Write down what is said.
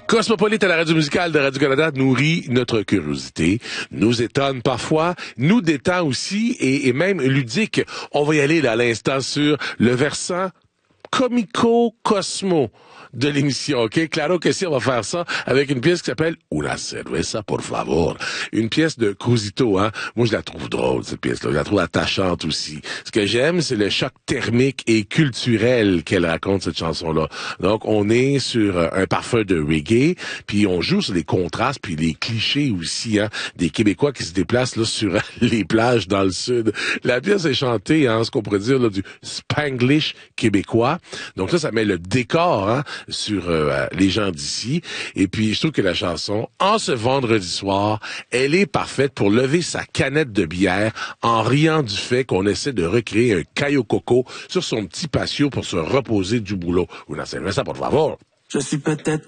Cosmopolite à la radio musicale de Radio-Canada nourrit notre curiosité, nous étonne parfois, nous détend aussi et même ludique. On va y aller là à l'instant sur le versant comico-cosmo de l'émission, OK? Claro que si, on va faire ça avec une pièce qui s'appelle Una cerveza, por favor. Une pièce de Cruzito, hein? Moi, je la trouve drôle, cette pièce-là. Je la trouve attachante aussi. Ce que j'aime, c'est le choc thermique et culturel qu'elle raconte, cette chanson-là. Donc, on est sur un parfum de reggae, puis on joue sur les contrastes, puis les clichés aussi, hein? Des Québécois qui se déplacent, là, sur les plages dans le sud. La pièce est chantée, hein? Ce qu'on pourrait dire, là, du Spanglish québécois. Donc ça met le décor, hein? Sur les gens d'ici. Et puis, je trouve que la chanson, en ce vendredi soir, elle est parfaite pour lever sa canette de bière en riant du fait qu'on essaie de recréer un Cayo Coco sur son petit patio pour se reposer du boulot. Una cerveza, por favor. Je suis peut-être